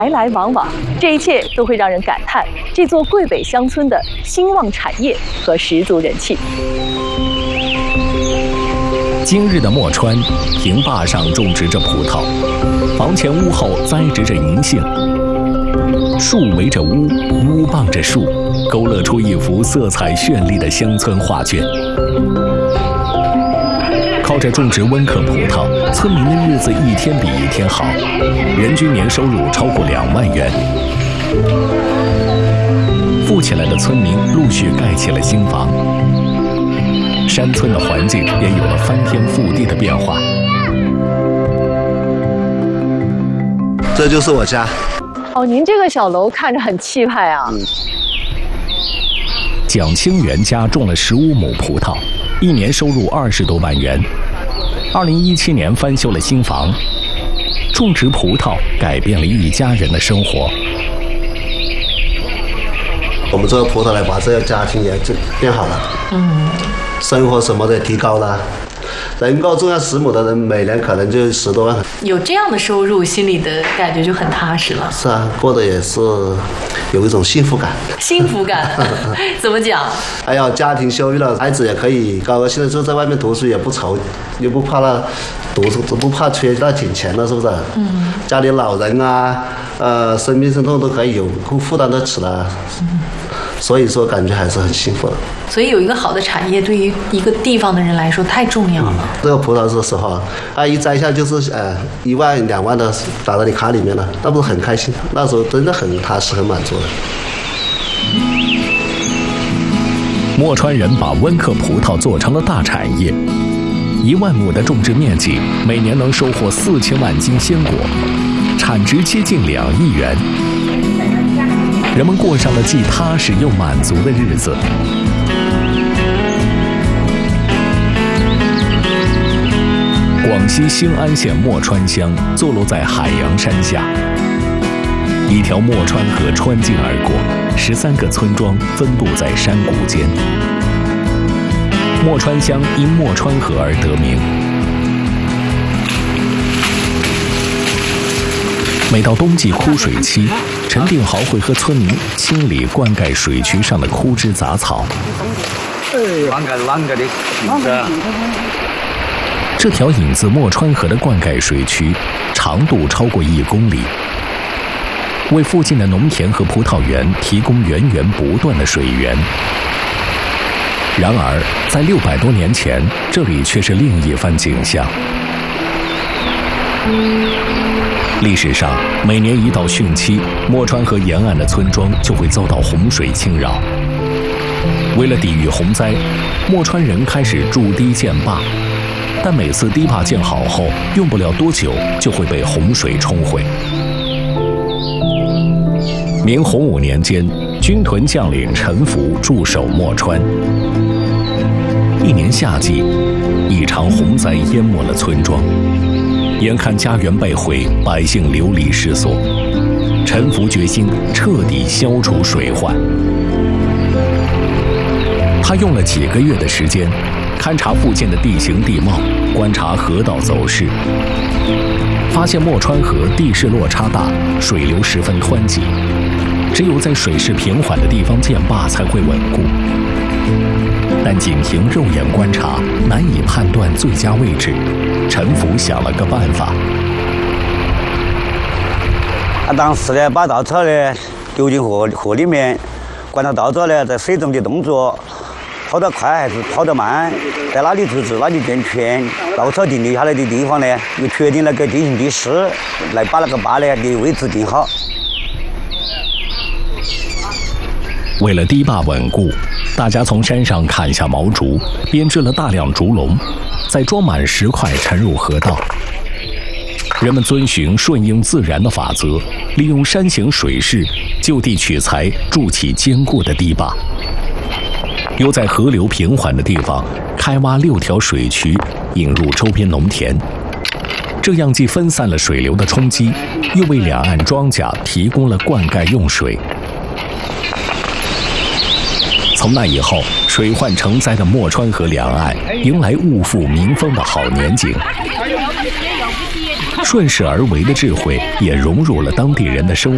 来来往往，这一切都会让人感叹这座桂北乡村的兴旺产业和十足人气。 今日的墨川，平坝上种植着葡萄，房前屋后栽植着银杏，树围着屋，屋傍着树，勾勒出一幅色彩绚丽的乡村画卷。靠着种植温克葡萄，村民的日子一天比一天好，人均年收入超过2万元。富起来的村民陆续盖起了新房，山村的环境也有了翻天覆地的变化。 这就是我家。 哦，您这个小楼看着很气派啊。 蒋清源家种了15亩葡萄，一年收入20多万元。2017年翻修了新房，种植葡萄改变了一家人的生活。 我们这个葡萄呢，把这个家庭也就变好了，生活什么的也提高了。能够种下10亩的人，每年可能就10多万。 有这样的收入，心里的感觉就很踏实了。 是啊，过得也是有一种幸福感。 幸福感怎么讲？ 哎呀，家庭修育了，孩子也可以高高兴兴就在外面读书，也不愁，也不怕那读书，不怕缺那点钱了，是不是？家里老人啊，生病生痛都可以有负担得起了。所以说，感觉还是很幸福的。 所以有一个好的产业，对于一个地方的人来说太重要了。 这个葡萄说实话，它一摘下就是1万2万的打到你卡里面了，那不是很开心？那时候真的很踏实，很满足的。 墨川人把温克葡萄做成了大产业，1万亩的种植面积，每年能收获4000万斤鲜果，产值接近2亿元。人们过上了既踏实又满足的日子。广西兴安县墨川乡坐落在海洋山下，一条墨川河穿境而过，13个村庄分布在山谷间。墨川乡因墨川河而得名。每到冬季枯水期，陈定豪会和村民清理灌溉水渠上的枯枝杂草。这条引自墨川河的灌溉水渠，长度超过1公里，为附近的农田和葡萄园提供源源不断的水源。然而，在600多年前，这里却是另一番景象。历史上，每年一到汛期，墨川河沿岸的村庄就会遭到洪水侵扰。为了抵御洪灾，墨川人开始筑堤建坝，但每次堤坝建好后，用不了多久就会被洪水冲毁。明洪武年间，军屯将领陈福驻守墨川。一年夏季，一场洪灾淹没了村庄。眼看家园被毁，百姓流离失所，陈福决心彻底消除水患。他用了几个月的时间，勘察附近的地形地貌，观察河道走势，发现墨川河地势落差大，水流十分湍急，只有在水势平缓的地方建坝才会稳固。但仅凭肉眼观察，难以判断最佳位置。陈福想了个办法。 当时呢，把稻草呢丢进河里面，观察稻草呢在水中的动作，跑得快还是跑得慢，在哪里直直哪里卷圈，稻草定留下来的地方呢，又确定那个地形地势，来把那个坝呢的位置定好。 为了堤坝稳固，大家从山上砍下毛竹，编织了大量竹笼，再装满石块沉入河道。人们遵循顺应自然的法则，利用山形水势就地取材，筑起坚固的堤坝。又在河流平缓的地方开挖6条水渠，引入周边农田。这样既分散了水流的冲击，又为两岸庄稼提供了灌溉用水。从那以后，水患成灾的墨川河两岸迎来物阜民丰的好年景。顺势而为的智慧也融入了当地人的生